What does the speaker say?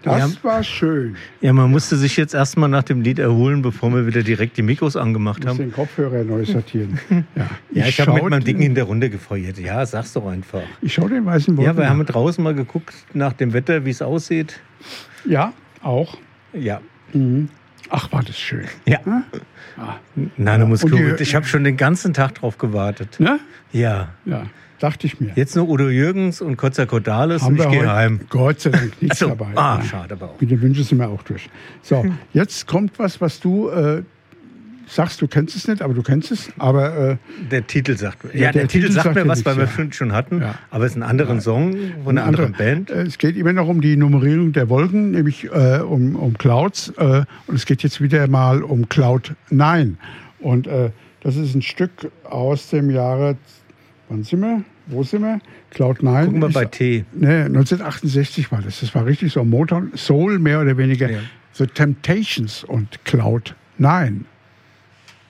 Das war schön. Ja, man musste sich jetzt erstmal nach dem Lied erholen, bevor wir wieder direkt die Mikros angemacht Ich muss haben. den Kopfhörer neu sortieren. Ja, ich habe mit meinem Ding in der Runde gefeuert. Ja, sag's doch einfach. Ich schaue den weißen Wolken. Ja, wir haben draußen mal geguckt nach dem Wetter, wie es aussieht. Ja, auch. Ja. Mhm. Ach, war das schön. Ja. Nein, du musst Und gucken. Ich habe schon den ganzen Tag drauf gewartet. Ne? Ja. Ja, dachte ich mir. Jetzt nur Udo Jürgens und Kotzer Kodales und ich gehe heim. Gott sei Dank nichts Ach so. dabei. Ah, schade aber auch. Mit den Wünschen sind wir auch durch. So, jetzt kommt was du sagst, du kennst es nicht, aber du kennst es. Aber der Titel sagt mir. Ja, der Titel sagt mir was, weil wir schon hatten. Ja. Aber es ist ein anderer Song von einer anderen Band. Es geht immer noch um die Nummerierung der Wolken, nämlich um Clouds. Und es geht jetzt wieder mal um Cloud 9. Und das ist ein Stück aus dem Jahre, wann sind wir? Wo sind wir? Cloud 9. Gucken wir bei T. Ne, 1968 war das. Das war richtig so Motown, Soul mehr oder weniger. Ja. The Temptations und Cloud 9.